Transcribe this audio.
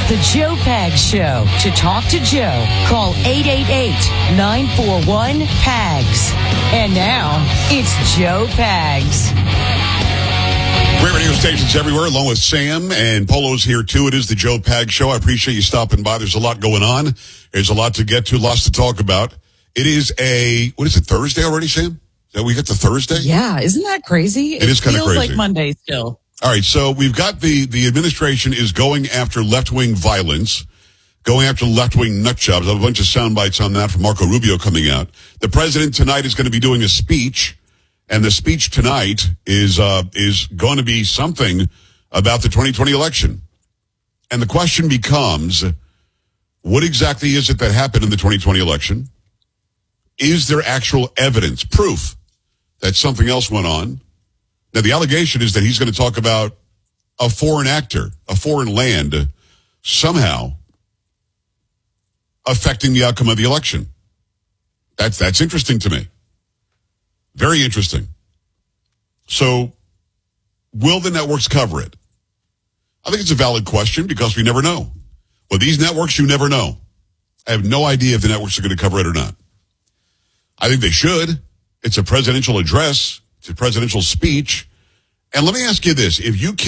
The Joe Pags Show. To talk to Joe, call 888-941-PAGS. And now, it's Joe Pags. Great radio stations everywhere, along with Sam, and Polo's here too. It is the Joe Pags Show. I appreciate you stopping by. There's a lot going on. There's a lot to get to, lots to talk about. It is Thursday already, Sam? We got to Thursday? Yeah, isn't that crazy? It is kind of crazy. Feels like Monday still. All right, so we've got the administration is going after left-wing violence, going after left-wing nut jobs. I have a bunch of sound bites on that from Marco Rubio coming out. The president tonight is going to be doing a speech, and the speech tonight is going to be something about the 2020 election. And the question becomes, what exactly is it that happened in the 2020 election? Is there actual evidence, proof, that something else went on? Now, the allegation is that he's going to talk about a foreign actor, a foreign land, somehow affecting the outcome of the election. That's interesting to me. Very interesting. So, will the networks cover it? I think it's a valid question because we never know. With these networks, you never know. I have no idea if the networks are going to cover it or not. I think they should. It's a presidential address. It's a presidential speech. And let me ask you this. If you